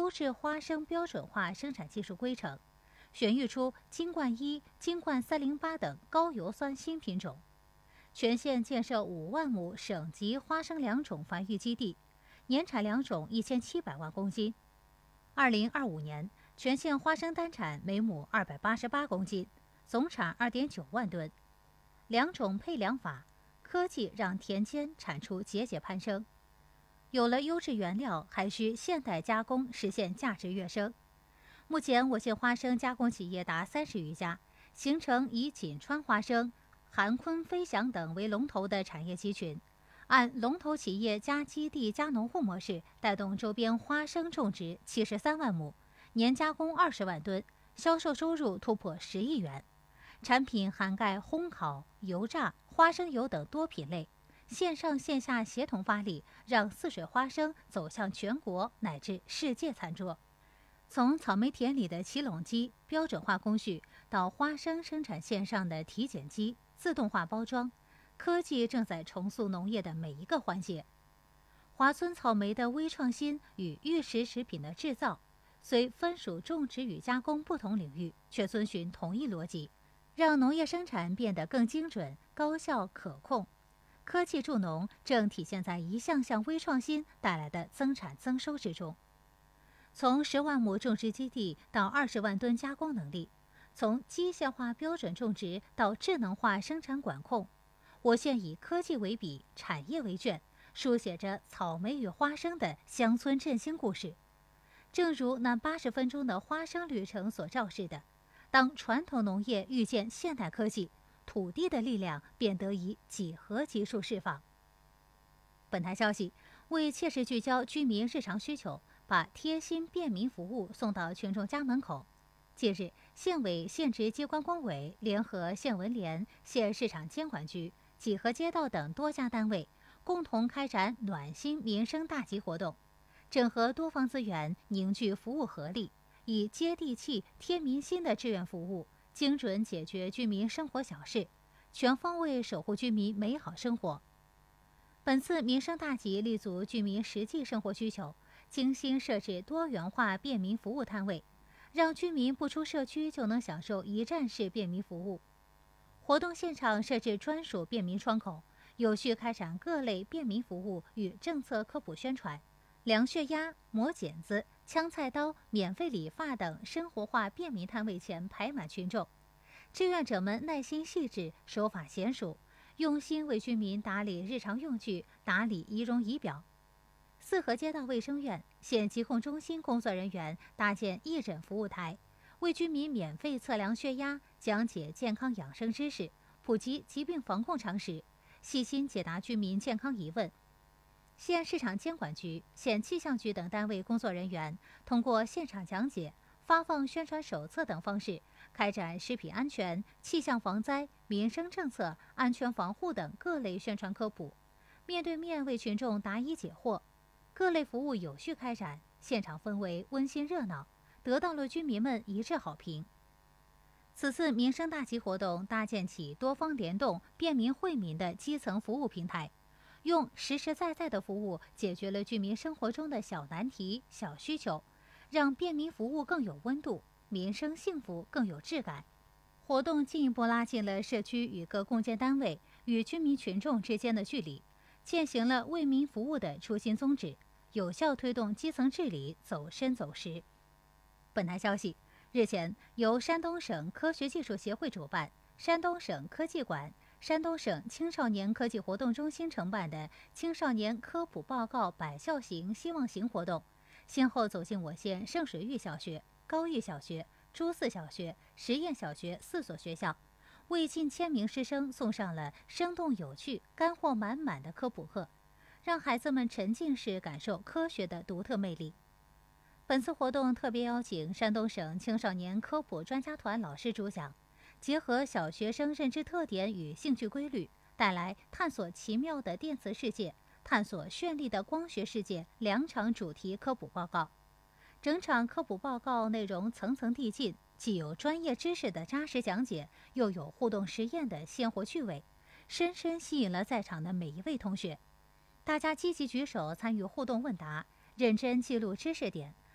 优质花生标准化生产技术规程，选育出金冠1、金冠308等高油酸新品种。全县建设5万亩省级花生良种繁育基地，年产良种1700万公斤。2025年，全县花生单产每亩288公斤，总产2.9万吨。良种配良法，科技让田间产出节节攀升。有了优质原料，还需现代加工实现价值跃升。目前，我县花生加工企业达30余家，形成以锦川花生、韩坤飞翔等为龙头的产业集群，按龙头企业加基地加农户模式，带动周边花生种植73万亩，年加工20万吨，销售收入突破10亿元。产品涵盖烘烤、油炸、花生油等多品类，线上线下协同发力，让泗水花生走向全国乃至世界餐桌。从草莓田里的起垄机标准化工序，到花生生产线上的体检机自动化包装，科技正在重塑农业的每一个环节。华村草莓的微创新与玉石食品的制造，虽分属种植与加工不同领域，却遵循同一逻辑，让农业生产变得更精准、高效、可控。科技助农正体现在一项项微创新带来的增产增收之中。从10万亩种植基地到20万吨加工能力，从机械化标准种植到智能化生产管控，我县以科技为笔，产业为卷，书写着草莓与花生的乡村振兴故事。正如那80分钟的花生旅程所昭示的，当传统农业遇见现代科技，土地的力量便得以几何级数释放。本台消息，为切实聚焦居民日常需求，把贴心便民服务送到群众家门口。近日，县委县直机关工委联合县文联、县市场监管局、几何街道等多家单位，共同开展暖心民生大集活动，整合多方资源，凝聚服务合力，以接地气、贴民心的志愿服务，精准解决居民生活小事，全方位守护居民美好生活。本次民生大集立足居民实际生活需求，精心设置多元化便民服务摊位，让居民不出社区就能享受一站式便民服务。活动现场设置专属便民窗口，有序开展各类便民服务与政策科普宣传，量血压、磨剪子、枪菜刀、免费理发等生活化便民摊位前排满群众。志愿者们耐心细致，手法娴熟，用心为居民打理日常用具，打理仪容仪表。泗河街道卫生院、县疾控中心工作人员搭建义诊服务台，为居民免费测量血压，讲解健康养生知识，普及疾病防控常识，细心解答居民健康疑问。县市场监管局、县气象局等单位工作人员通过现场讲解、发放宣传手册等方式，开展食品安全、气象防灾、民生政策、安全防护等各类宣传科普，面对面为群众答疑解惑。各类服务有序开展，现场氛围温馨热闹，得到了居民们一致好评。此次民生大集活动搭建起多方联动、便民惠民的基层服务平台，用实实在在的服务解决了居民生活中的小难题、小需求，让便民服务更有温度，民生幸福更有质感。活动进一步拉近了社区与各共建单位与居民群众之间的距离，践行了为民服务的初心宗旨，有效推动基层治理走深走实。本台消息，日前由山东省科学技术协会主办，山东省科技馆、山东省青少年科技活动中心承办的青少年科普报告百校行希望行活动，先后走进我县圣水峪小学、高峪小学、朱寺小学、实验小学4所学校，为近千名师生送上了生动有趣、干货满满的科普课，让孩子们沉浸式感受科学的独特魅力。本次活动特别邀请山东省青少年科普专家团老师主讲，结合小学生认知特点与兴趣规律，带来探索奇妙的电磁世界、探索绚丽的光学世界2场主题科普报告。整场科普报告内容层层递进，既有专业知识的扎实讲解，又有互动实验的鲜活趣味，深深吸引了在场的每一位同学。大家积极举手参与互动问答，认真记录知识点，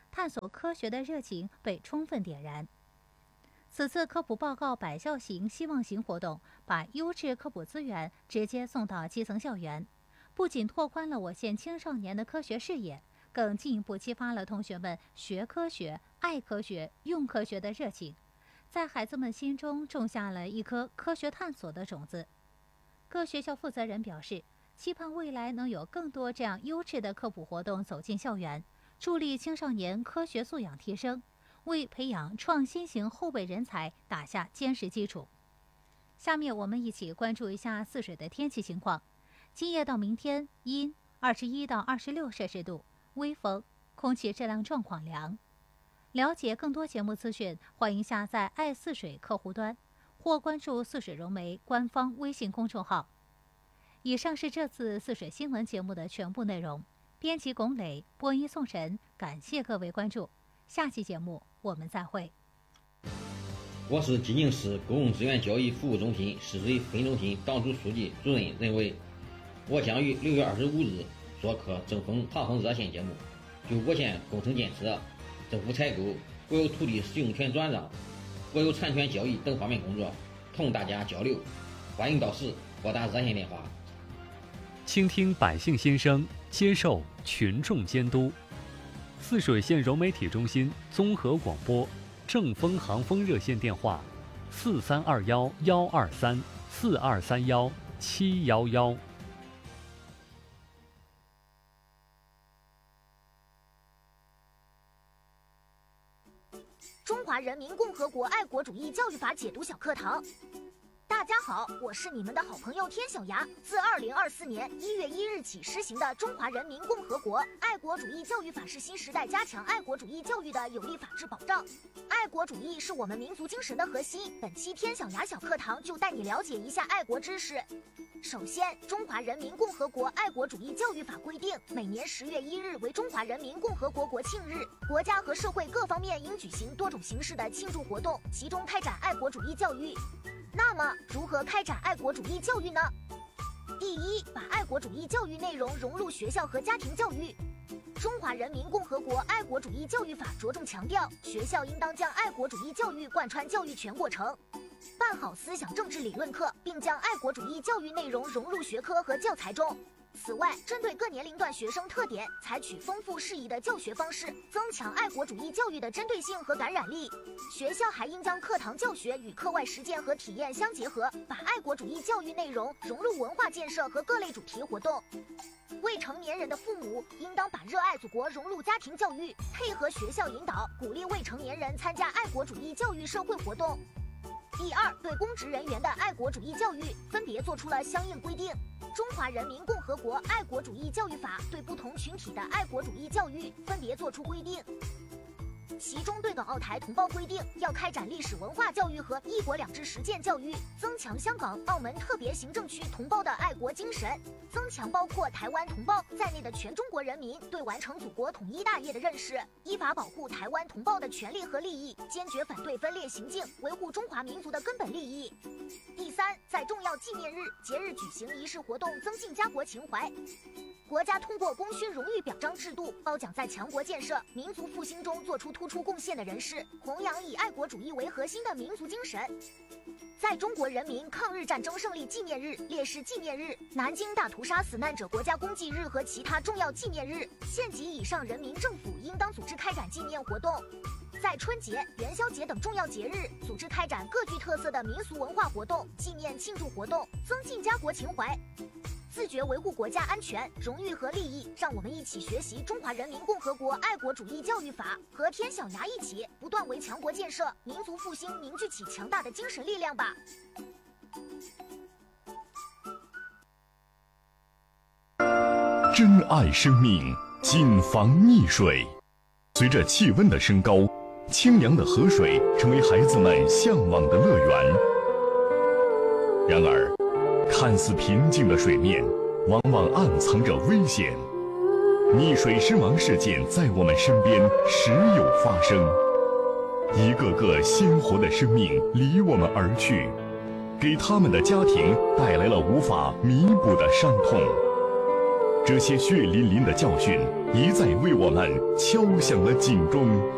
探索科学的热情被充分点燃。此次科普报告百校行希望行活动，把优质科普资源直接送到基层校园，不仅拓宽了我县青少年的科学视野，更进一步激发了同学们学科学、爱科学、用科学的热情，在孩子们心中种下了一颗科学探索的种子。各学校负责人表示，期盼未来能有更多这样优质的科普活动走进校园，助力青少年科学素养提升，为培养创新型后备人才打下坚实基础。下面我们一起关注一下泗水的天气情况。今夜到明天阴，21到26摄氏度，微风，空气质量状况良。了解更多节目资讯，欢迎下载爱泗水客户端或关注泗水融媒官方微信公众号。以上是这次泗水新闻节目的全部内容。编辑龚磊，播音宋晨，感谢各位关注。下期节目我们再会。 我是济宁市公共资源教育服务中心泗水分中心党组书记主任任伟。我将于6月25日做客政风航空热线节目，就我县工程建设、政府采购、国有土地使用权转让、国有产权交易等方面工作同大家交流。欢迎到时拨打热线电话。 倾听百姓心声，接受群众监督。泗水县融媒体中心综合广播正风航风热线电话：4321-123，4231-711。 中华人民共和国爱国主义教育法解读小课堂。大家好，我是你们的好朋友天小牙。自2024年1月1日起施行的《中华人民共和国爱国主义教育法》是新时代加强爱国主义教育的有力法治保障。爱国主义是我们民族精神的核心。本期天小牙小课堂就带你了解一下爱国知识。首先，《中华人民共和国爱国主义教育法》规定，每年10月1日为中华人民共和国国庆日，国家和社会各方面应举行多种形式的庆祝活动，其中开展爱国主义教育。那么，如何开展爱国主义教育呢？第一，把爱国主义教育内容融入学校和家庭教育。中华人民共和国爱国主义教育法着重强调，学校应当将爱国主义教育贯穿教育全过程，办好思想政治理论课，并将爱国主义教育内容融入学科和教材中。此外，针对各年龄段学生特点，采取丰富适宜的教学方式，增强爱国主义教育的针对性和感染力。学校还应将课堂教学与课外实践和体验相结合，把爱国主义教育内容融入文化建设和各类主题活动。未成年人的父母应当把热爱祖国融入家庭教育，配合学校引导，鼓励未成年人参加爱国主义教育社会活动。第二，对公职人员的爱国主义教育分别作出了相应规定。中华人民共和国爱国主义教育法对不同群体的爱国主义教育分别作出规定。其中对港澳台同胞规定，要开展历史文化教育和一国两制实践教育，增强香港、澳门特别行政区同胞的爱国精神，增强包括台湾同胞在内的全中国人民对完成祖国统一大业的认识，依法保护台湾同胞的权利和利益，坚决反对分裂行径，维护中华民族的根本利益。第三，在重要纪念日、节日举行仪式活动，增进家国情怀。国家通过功勋荣誉表彰制度，褒奖在强国建设、民族复兴中做出突出贡献的人士，弘扬以爱国主义为核心的民族精神。在中国人民抗日战争胜利纪念日、烈士纪念日、南京大屠杀死难者国家公祭日和其他重要纪念日，县级以上人民政府应当组织开展纪念活动。在春节、元宵节等重要节日，组织开展各具特色的民俗文化活动、纪念庆祝活动，增进家国情怀。自觉维护国家安全、荣誉和利益，让我们一起学习《中华人民共和国爱国主义教育法》，和天小牙一起不断为强国建设、民族复兴凝聚起强大的精神力量吧。 珍爱生命，谨防溺水。随着气温的升高，清凉的河水成为孩子们向往的乐园。然而，看似平静的水面，往往暗藏着危险。溺水身亡事件在我们身边时有发生，一个个鲜活的生命离我们而去，给他们的家庭带来了无法弥补的伤痛。 这些血淋淋的教训一再为我们敲响了警钟。